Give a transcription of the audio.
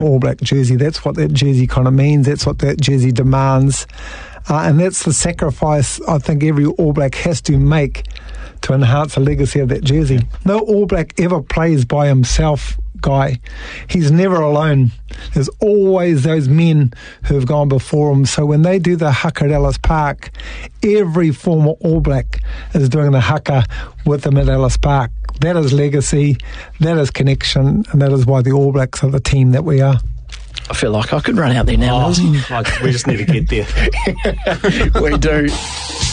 All Black jersey. That's what that jersey kind of means. That's what that jersey demands. And that's the sacrifice I think every All Black has to make to enhance the legacy of that jersey. No All Black ever plays by himself, Guy. He's never alone. There's always those men who have gone before him. So when they do the haka at Ellis Park, every former All Black is doing the haka with them at Ellis Park. That is legacy, that is connection, and that is why the All Blacks are the team that we are. I feel like I could run out there now. We just need to get there. We do.